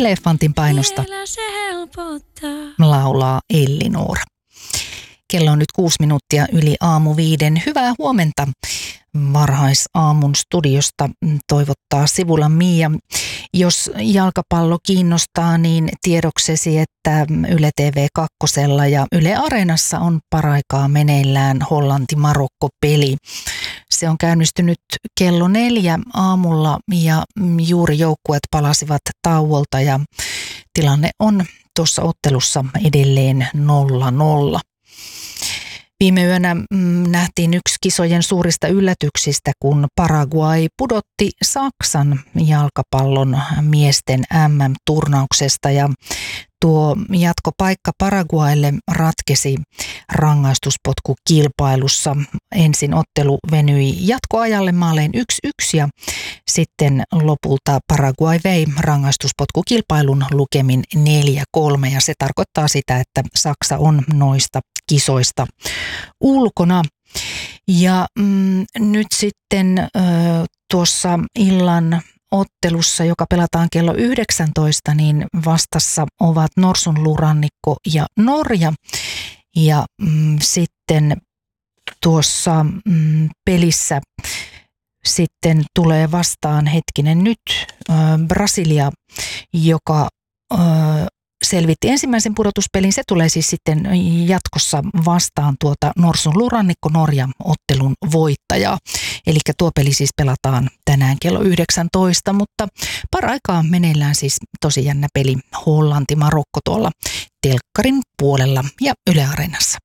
Elefantin painosta Vielä se helpottaa. laulaa Elli Noora. Kello on nyt 6 minuuttia yli aamu 5. Hyvää huomenta varhaisaamun studiosta toivottaa Sivula Mia. Jos jalkapallo kiinnostaa, niin tiedoksesi, että Yle TV2 ja Yle Areenassa on paraikaa meneillään Hollanti-Marokko-peli. Se on käynnistynyt kello 4 aamulla ja juuri joukkueet palasivat tauolta ja tilanne on tuossa ottelussa edelleen 0-0. Viime yönä nähtiin yksi kisojen suurista yllätyksistä, kun Paraguay pudotti Saksan jalkapallon miesten MM-turnauksesta ja tuo jatkopaikka Paraguaylle ratkesi rangaistuspotkukilpailussa. Ensin ottelu venyi jatkoajalle maaleen 1-1 ja sitten lopulta Paraguay vei rangaistuspotkukilpailun lukemin 4-3 ja se tarkoittaa sitä, että Saksa on noista kisoista ulkona. Ja nyt sitten tuossa illan ottelussa, joka pelataan kello 19, niin vastassa ovat Norsunluurannikko ja Norja. Ja sitten tuossa pelissä sitten tulee vastaan Brasilia, joka selvitti ensimmäisen pudotuspelin. Se tulee siis sitten jatkossa vastaan tuota Norsunluurannikko Norja ottelun voittajaa. Eli tuo peli siis pelataan tänään kello 19, mutta paraikaa meneillään siis tosi jännä peli Hollanti-Marokko tuolla telkkarin puolella ja Yle Areenassa.